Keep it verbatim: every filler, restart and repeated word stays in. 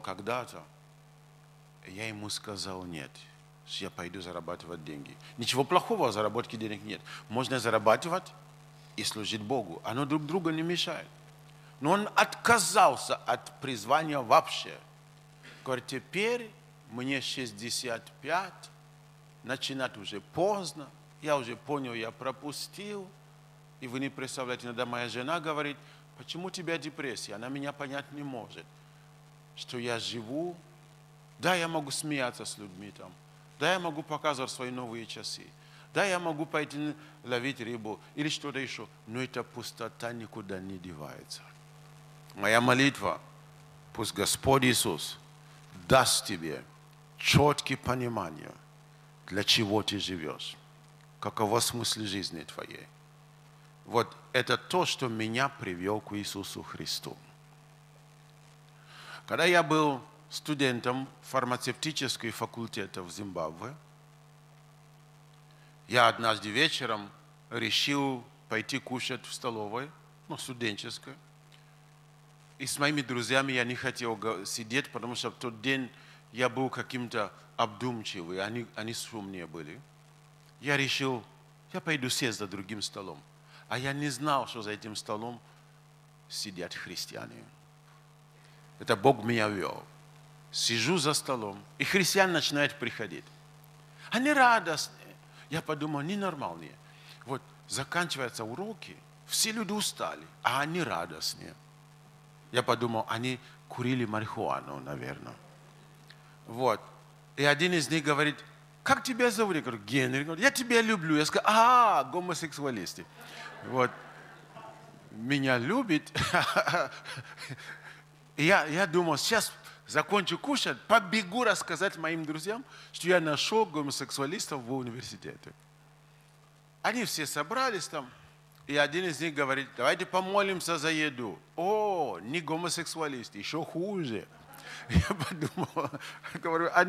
когда-то я ему сказал нет, что я пойду зарабатывать деньги. Ничего плохого в заработке денег нет. Можно зарабатывать и служить Богу. Оно друг другу не мешает. Но он отказался от призвания вообще. Говорит, теперь мне шестьдесят пять, начинать уже поздно. Я уже понял, я пропустил. И вы не представляете, иногда моя жена говорит, почему у тебя депрессия? Она меня понять не может. Что я живу, да, я могу смеяться с людьми там, да, я могу показывать свои новые часы, да, я могу пойти ловить рыбу или что-то еще, но эта пустота никуда не девается. Моя молитва, пусть Господь Иисус даст тебе четкое понимание, для чего ты живешь, каково смысл жизни твоей. Вот это то, что меня привел к Иисусу Христу. Когда я был студентом фармацевтического факультета в Зимбабве, я однажды вечером решил пойти кушать в столовой, ну, студенческой. И с моими друзьями я не хотел сидеть, потому что в тот день я был каким-то обдумчивый, они, они шумнее были. Я решил, я пойду сесть за другим столом. А я не знал, что за этим столом сидят христиане. Это Бог меня вел. Сижу за столом, и христиане начинают приходить. Они радостные. Я подумал, ненормальные. Вот заканчиваются уроки, все люди устали, а они радостные. Я подумал, они курили марихуану, наверное. Вот. И один из них говорит, как тебя зовут? Я говорю, Генри. Говорит, я тебя люблю. Я сказал, а, гомосексуалисты. Вот. Меня любит. И я, я думал, сейчас закончу кушать, побегу рассказать моим друзьям, что я нашел гомосексуалистов в университете. Они все собрались там, и один из них говорит, давайте помолимся за еду. О, не гомосексуалисты, еще хуже. Я подумал, говорю, они